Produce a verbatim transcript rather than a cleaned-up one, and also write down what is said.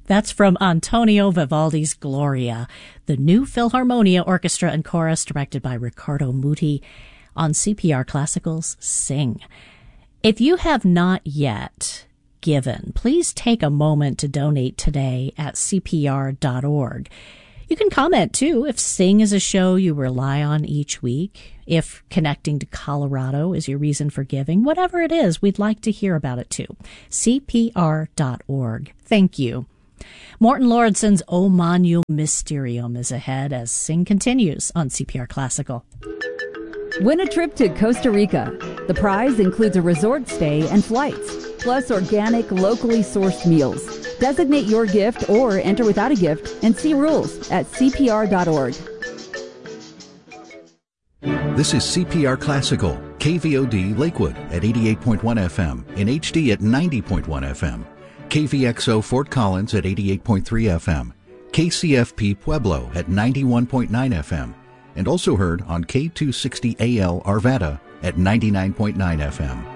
That's from Antonio Vivaldi's Gloria, the new Philharmonia Orchestra and Chorus directed by Riccardo Muti on C P R Classical's Sing. If you have not yet given, please take a moment to donate today at C P R dot org. You can comment, too, if Sing is a show you rely on each week, if connecting to Colorado is your reason for giving. Whatever it is, we'd like to hear about it, too. C P R dot org. Thank you. Morten Lauridsen's O Magnum Mysterium is ahead as Sing continues on C P R Classical. Win a trip to Costa Rica. The prize includes a resort stay and flights, plus organic, locally sourced meals. Designate your gift or enter without a gift and see rules at C P R dot org. This is C P R Classical, K V O D Lakewood at eighty-eight point one F M, in H D at ninety point one F M, K V X O Fort Collins at eighty-eight point three F M, K C F P Pueblo at ninety-one point nine F M, and also heard on K two sixty A L Arvada at ninety-nine point nine F M.